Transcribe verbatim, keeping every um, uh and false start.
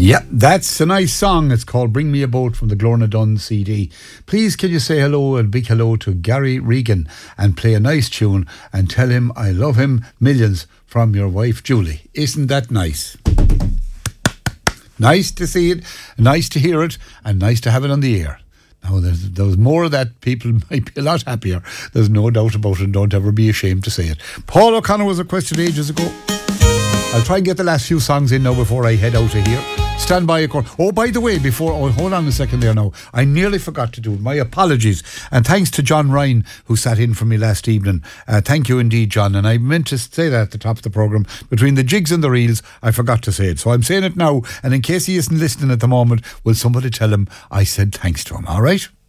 Yep, that's a nice song. It's called Bring Me a Boat from the Glorna Dunn C D. Please can you say hello and big hello to Gary Regan and play a nice tune and tell him I love him millions from your wife Julie. Isn't that nice? Nice to see it, nice to hear it, and nice to have it on the air. Now, there's, there's more of that, people might be a lot happier. There's no doubt about it, and don't ever be ashamed to say it. Paul O'Connor was requested ages ago. I'll try and get the last few songs in now before I head out of here. Stand by, of course. Oh, by the way, before, oh, hold on a second there now. I nearly forgot to do it. My apologies. And thanks to John Ryan, who sat in for me last evening. Uh, thank you indeed, John. And I meant to say that at the top of the programme. Between the jigs and the reels, I forgot to say it. So I'm saying it now. And in case he isn't listening at the moment, will somebody tell him I said thanks to him, all right?